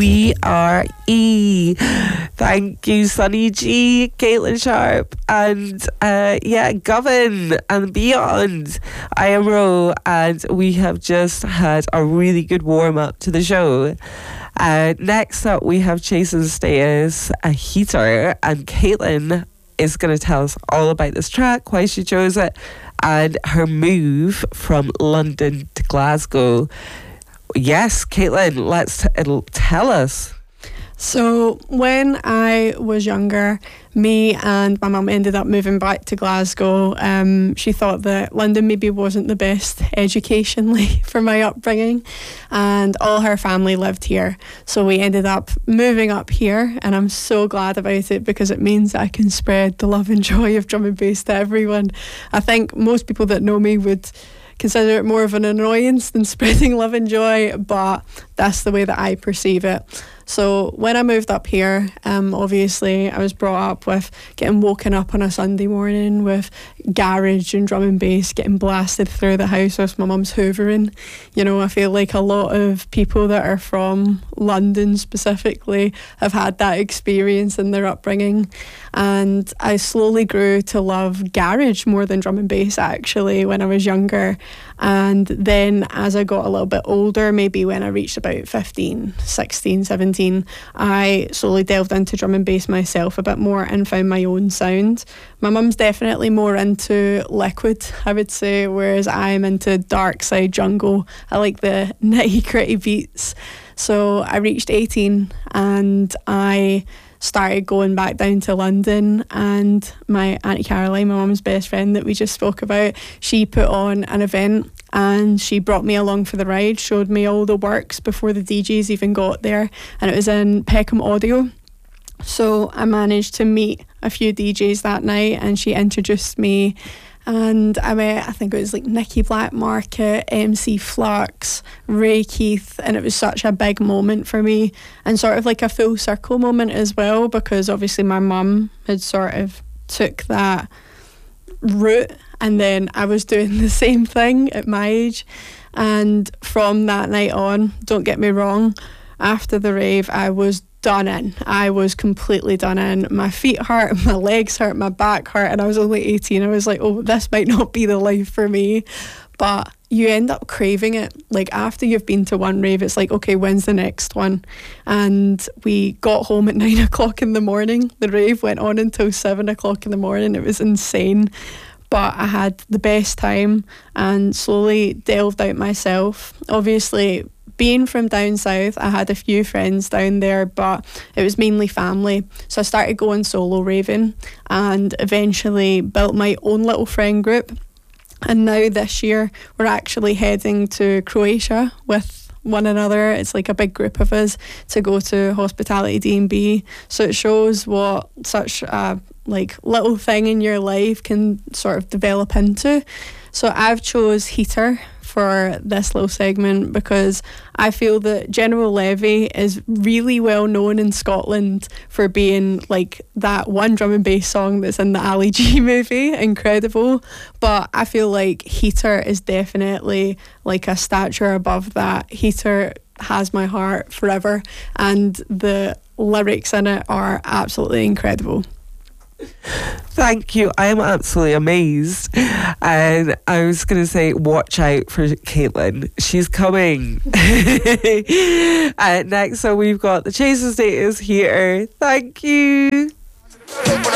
We Are E. Thank you, Sunny G, Caitlin Sharp, and Govan and beyond. I am Ro, and we have just had a really good warm up to the show. Next up, we have Jason Status, A Heater, and Caitlin is going to tell us all about this track, why she chose it, and her move from London to Glasgow. Yes, Caitlin, it'll tell us. So when I was younger, me and my mum ended up moving back to Glasgow. She thought that London maybe wasn't the best educationally for my upbringing, and all her family lived here. So we ended up moving up here, and I'm so glad about it because it means I can spread the love and joy of drum and bass to everyone. I think most people that know me would consider it more of an annoyance than spreading love and joy, but that's the way that I perceive it. So when I moved up here, obviously I was brought up with getting woken up on a Sunday morning with garage and drum and bass getting blasted through the house with my mum's hoovering. You know, I feel like a lot of people that are from London specifically have had that experience in their upbringing. And I slowly grew to love garage more than drum and bass actually when I was younger. And then as I got a little bit older, maybe when I reached about 15, 16, 17, I slowly delved into drum and bass myself a bit more and found my own sound. My mum's definitely more into liquid, I would say, whereas I'm into dark side jungle. I like the nitty gritty beats. So I reached 18 and I started going back down to London, and my Auntie Caroline, my mum's best friend that we just spoke about, she put on an event and she brought me along for the ride, showed me all the works before the DJs even got there, and it was in Peckham Audio. So I managed to meet a few DJs that night and she introduced me, and I met, I think it was like Nicky Blackmarket, MC Flux, Ray Keith, and it was such a big moment for me and sort of like a full circle moment as well, because obviously my mum had sort of took that route and then I was doing the same thing at my age. And from that night on, don't get me wrong, after the rave I was done in. I was completely done in. My feet hurt, my legs hurt, my back hurt, and I was only 18. I was like, oh, this might not be the life for me. But you end up craving it. Like after you've been to one rave, it's like, okay, when's the next one? And we got home at 9 o'clock in the morning. The rave went on until 7 o'clock in the morning. It was insane. But I had the best time and slowly delved out myself. Obviously, being from down south, I had a few friends down there, but it was mainly family. So I started going solo raving and eventually built my own little friend group. And now this year, we're actually heading to Croatia with one another. It's like a big group of us to go to Hospitality D&B. So it shows what such a little thing in your life can sort of develop into. So I've chose Heater for this little segment because I feel that General Levy is really well known in Scotland for being like that one drum and bass song that's in the Ali G movie, incredible. But I feel like Heater is definitely like a stature above that. Heater has my heart forever, and the lyrics in it are absolutely incredible. Thank you. I am absolutely amazed. And I was going to say, watch out for Caitlin. She's coming. Next, so we've got the Jason Status here. Thank you.